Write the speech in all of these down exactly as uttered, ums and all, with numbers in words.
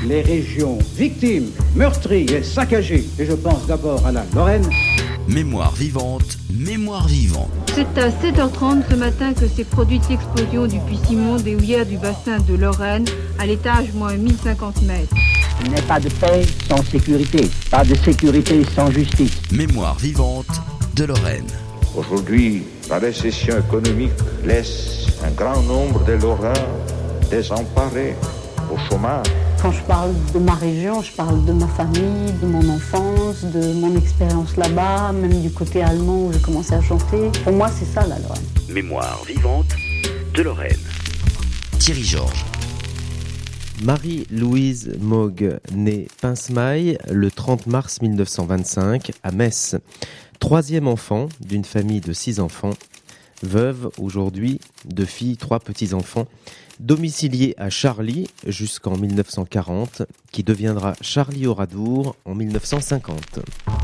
les régions victimes, meurtries et saccagées. Et je pense d'abord à la Lorraine. Mémoire vivante, mémoire vivante. C'est à sept heures trente ce matin que s'est produite l'explosion du puits Simon des houillères du bassin de Lorraine, à l'étage moins mille cinquante mètres. Il n'est pas de paix sans sécurité, pas de sécurité sans justice. Mémoire vivante de Lorraine. Aujourd'hui, la récession économique laisse un grand nombre de Lorrains désemparés, au chômage. Quand je parle de ma région, je parle de ma famille, de mon enfance, de mon expérience là-bas, même du côté allemand où j'ai commencé à chanter. Pour moi, c'est ça la Lorraine. Mémoire vivante de Lorraine. Thierry Georges. Marie-Louise Moog, née Pincemaille le trente mars mille neuf cent vingt-cinq à Metz. Troisième enfant d'une famille de six enfants. Veuve aujourd'hui, deux filles, trois petits-enfants. Domiciliée à Charly jusqu'en mille neuf cent quarante, qui deviendra Charly-Oradour en mille neuf cent cinquante.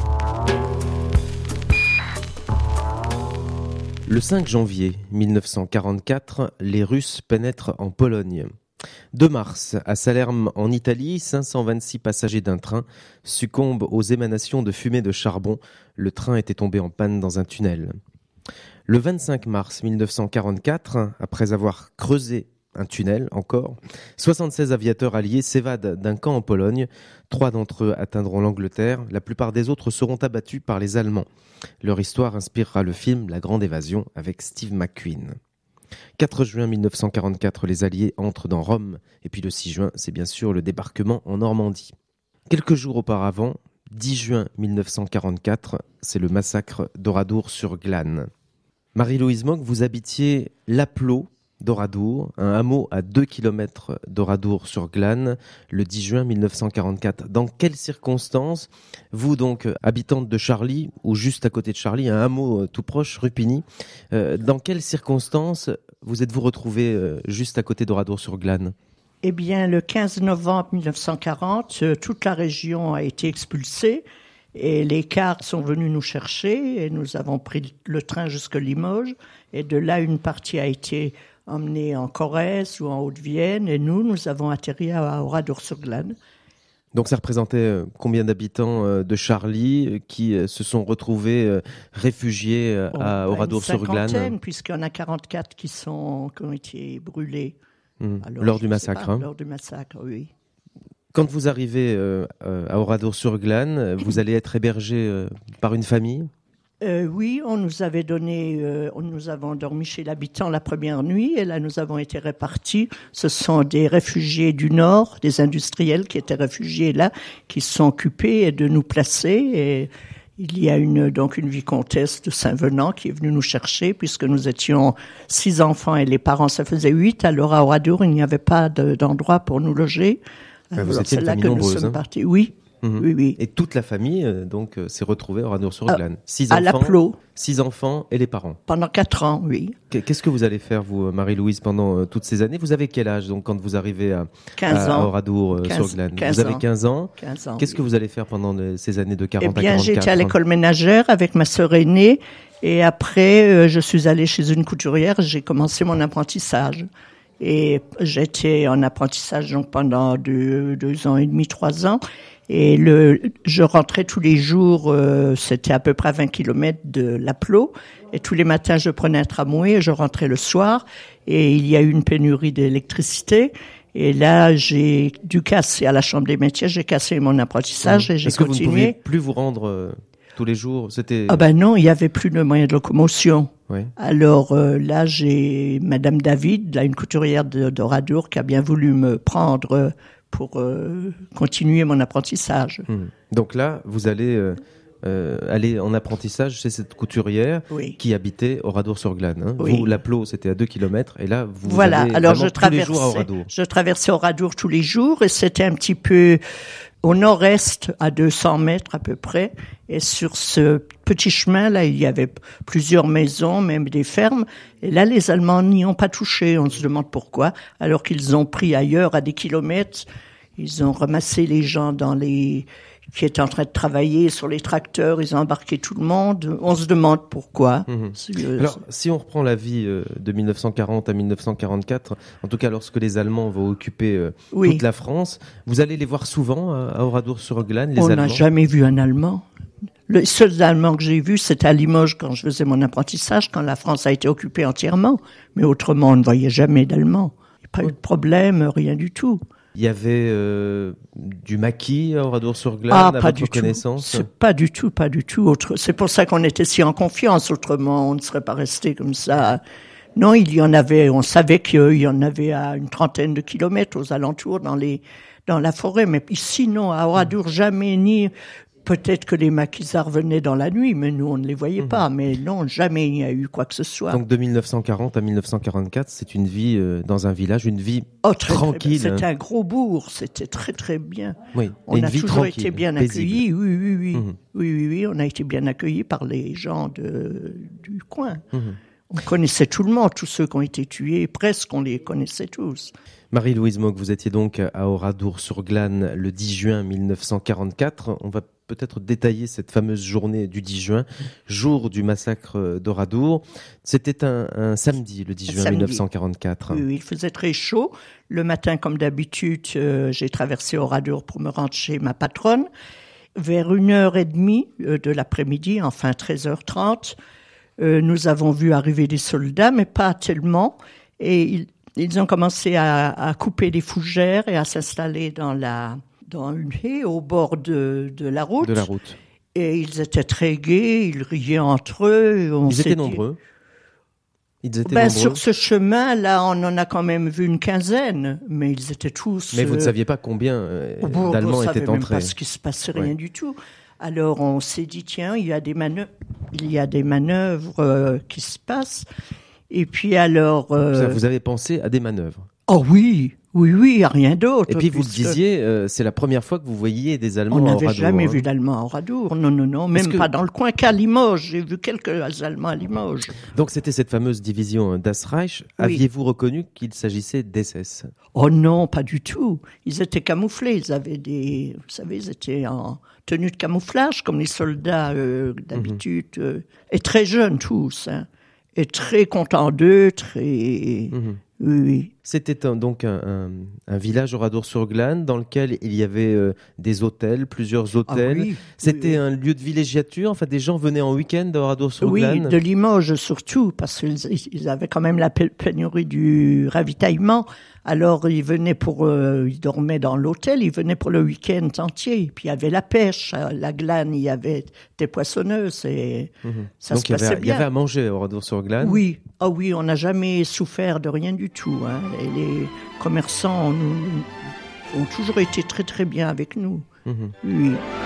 Le cinq janvier mille neuf cent quarante-quatre, les Russes pénètrent en Pologne. deux mars, à Salerme en Italie, cinq cent vingt-six passagers d'un train succombent aux émanations de fumée de charbon. Le train était tombé en panne dans un tunnel. Le vingt-cinq mars mille neuf cent quarante-quatre, après avoir creusé un tunnel encore, soixante-seize aviateurs alliés s'évadent d'un camp en Pologne. Trois d'entre eux atteindront l'Angleterre. La plupart des autres seront abattus par les Allemands. Leur histoire inspirera le film La Grande Évasion avec Steve McQueen. quatre juin mille neuf cent quarante-quatre, les Alliés entrent dans Rome. Et puis le six juin, c'est bien sûr le débarquement en Normandie. Quelques jours auparavant, dix juin mille neuf cent quarante-quatre, c'est le massacre d'Oradour-sur-Glane. Marie-Louise Moog, vous habitiez Lapleau d'Oradour, un hameau à deux kilomètres d'Oradour-sur-Glane, le dix juin mille neuf cent quarante-quatre. Dans quelles circonstances, vous donc, habitante de Charly, ou juste à côté de Charly, un hameau tout proche, Rupigny, euh, dans quelles circonstances vous êtes-vous retrouvée euh, juste à côté d'Oradour-sur-Glane ? Eh bien, le quinze novembre mille neuf cent quarante, euh, toute la région a été expulsée et les cars sont venus nous chercher et nous avons pris le train jusqu'à Limoges et de là, une partie a été emmenée en Corrèze ou en Haute-Vienne et nous, nous avons atterri à Oradour-sur-Glane. Donc ça représentait combien d'habitants de Charly qui se sont retrouvés réfugiés à oh, Oradour-sur-Glane ? Une cinquantaine, puisqu'il y en a quarante-quatre qui, sont, qui ont été brûlés. Mmh. Alors, lors du massacre pas, hein. Lors du massacre, oui. Quand vous arrivez euh, à Oradour-sur-Glane, vous allez être hébergé euh, par une famille ? Euh, oui, on nous avait donné, euh, nous avons dormi chez l'habitant la première nuit et là nous avons été répartis. Ce sont des réfugiés du Nord, des industriels qui étaient réfugiés là, qui se sont occupés de nous placer. Et il y a une, donc une vicomtesse de Saint-Venant qui est venue nous chercher puisque nous étions six enfants et les parents, ça faisait huit. Alors à Oradour, il n'y avait pas de, d'endroit pour nous loger. Vous Alors, étiez c'est une là famille que nombreuse, nous sommes hein. partis. Oui. Mmh. Oui, oui. Et toute la famille euh, donc euh, s'est retrouvée à Oradour-sur-Glane. Six à enfants, Lapleau. Six enfants et les parents. Pendant quatre ans, oui. Qu'est-ce que vous allez faire, vous, Marie-Louise, pendant euh, toutes ces années ? Vous avez quel âge donc quand vous arrivez à, quinze à, ans. à Oradour-sur-Glane ? quinze Vous avez ans. quinze ans. quinze ans. Qu'est-ce oui. que vous allez faire pendant les, ces années de quarante eh bien, à quarante-quatre ? J'étais à l'école ménagère avec ma sœur aînée et après, euh, je suis allée chez une couturière. J'ai commencé mon apprentissage. Et j'étais en apprentissage donc pendant deux, deux ans et demi, trois ans. Et le, je rentrais tous les jours, euh, c'était à peu près vingt kilomètres de Lapleau. Et tous les matins, je prenais un tramway et je rentrais le soir. Et il y a eu une pénurie d'électricité. Et là, j'ai dû casser à la Chambre des métiers, j'ai cassé mon apprentissage mmh. et j'ai Est-ce que continué. vous ne pouviez plus vous rendre euh, tous les jours ? C'était... Ah ben non, il n'y avait plus de moyens de locomotion. Oui. Alors euh, là, j'ai Madame David, là, une couturière de, d'Oradour, qui a bien voulu me prendre euh, pour euh, continuer mon apprentissage. Hum. Donc là, vous allez euh, euh, aller en apprentissage chez cette couturière oui. qui habitait Oradour-sur-Glane. Hein. Oui. Vous, Lapleau, c'était à deux kilomètres, et là, vous voilà. allez Alors, vraiment je tous les jours à Oradour. Je traversais Oradour tous les jours, et c'était un petit peu au nord-est, à deux cents mètres à peu près. Et sur ce petit chemin-là, il y avait plusieurs maisons, même des fermes. Et là, les Allemands n'y ont pas touché. On se demande pourquoi. Alors qu'ils ont pris ailleurs, à des kilomètres, ils ont ramassé les gens dans les... qui étaient en train de travailler sur les tracteurs, ils ont embarqué tout le monde. On se demande pourquoi. Mmh. Euh, Alors, si on reprend la vie euh, de mille neuf cent quarante à mille neuf cent quarante-quatre, en tout cas lorsque les Allemands vont occuper euh, oui. toute la France, vous allez les voir souvent à, à Oradour-sur-Glane, les on Allemands? n'a jamais vu un Allemand. Le seul Allemand que j'ai vu, c'était à Limoges quand je faisais mon apprentissage, quand la France a été occupée entièrement. Mais autrement, on ne voyait jamais d'Allemands. Il n'y a pas oui. eu de problème, rien du tout. Il y avait euh, du maquis à Oradour-sur-Glane, ah, à pas votre du connaissance? tout. Pas du tout, pas du tout. Autre... C'est pour ça qu'on était si en confiance. Autrement, on ne serait pas resté comme ça. Non, il y en avait, on savait qu'il y en avait à une trentaine de kilomètres aux alentours dans les, dans la forêt. Mais ici, non, à Oradour, jamais, ni... Peut-être que les maquisards venaient dans la nuit, mais nous, on ne les voyait mmh. pas. Mais non, jamais il n'y a eu quoi que ce soit. Donc, de mille neuf cent quarante à mille neuf cent quarante-quatre, c'est une vie euh, dans un village, une vie oh, très, tranquille. C'était un gros bourg, c'était très, très bien. Oui, on une a vie toujours tranquille, été bien paisible. accueillis, oui, oui, oui. Mmh. oui, oui, oui. On a été bien accueillis par les gens de, du coin. Mmh. On connaissait tout le monde, tous ceux qui ont été tués, presque, on les connaissait tous. Marie-Louise Mock, vous étiez donc à Oradour-sur-Glane le dix juin mille neuf cent quarante-quatre. On va peut-être détailler cette fameuse journée du dix juin, jour du massacre d'Oradour. C'était un, un samedi, le dix juin samedi. mille neuf cent quarante-quatre. Oui, oui, il faisait très chaud. Le matin, comme d'habitude, euh, j'ai traversé Oradour pour me rendre chez ma patronne. Vers une heure et demie euh, de l'après-midi, enfin treize heures trente, euh, nous avons vu arriver des soldats, mais pas tellement. Et ils, ils ont commencé à, à couper des fougères et à s'installer dans la... dans une haie au bord de, de la route. De la route. Et ils étaient très gais, ils riaient entre eux. On ils étaient dit... nombreux Ils étaient ben, nombreux sur ce chemin-là, on en a quand même vu une quinzaine, mais ils étaient tous... Mais vous ne euh... saviez pas combien euh, bon, d'Allemands étaient entrés? On ne savait même pas ce qui se passait, rien ouais. du tout. Alors on s'est dit, tiens, il y a des manœuvres, il y a des manœuvres euh, qui se passent. Et puis alors... Euh... Vous avez pensé à des manœuvres? Oh oui, oui, oui, il n'y a rien d'autre. Et puis vous le disiez, euh, c'est la première fois que vous voyiez des Allemands à Oradour. On n'avait jamais hein. vu d'Allemands à Oradour, non, non, non, même que... pas dans le coin qu'à Limoges. J'ai vu quelques Allemands à Limoges. Donc c'était cette fameuse division Das Reich. Oui. Aviez-vous reconnu qu'il s'agissait d'S S? Oh non, pas du tout. Ils étaient camouflés, ils avaient des... Vous savez, ils étaient en tenue de camouflage, comme les soldats euh, d'habitude, mm-hmm. euh, et très jeunes tous, hein, et très contents d'eux, très... Mm-hmm. Oui, oui. C'était un, donc un, un, un village Oradour-sur-Glane dans lequel il y avait euh, des hôtels, plusieurs hôtels. Ah oui, C'était oui, oui. un lieu de villégiature. Enfin, des gens venaient en week-end à Oradour-sur-Glane. Oui, de Limoges surtout, parce qu'ils ils avaient quand même la pénurie du ravitaillement. Alors, ils venaient pour, euh, ils dormaient dans l'hôtel, ils venaient pour le week-end entier. Puis il y avait la pêche, à la Glane, il y avait des poissonneuses et mmh. ça donc, se passait avait, bien. Il y avait à manger à Oradour-sur-Glane. Oui, ah oh, oui, on n'a jamais souffert de rien du tout. Hein. Et les commerçants ont, ont toujours été très très bien avec nous. Mmh. Oui.